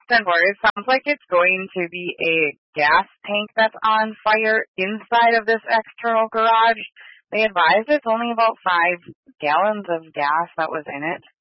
10-4. It sounds like it's going to be a gas tank that's on fire inside of this external garage. They advised it's only about 5 gallons of gas that was in it.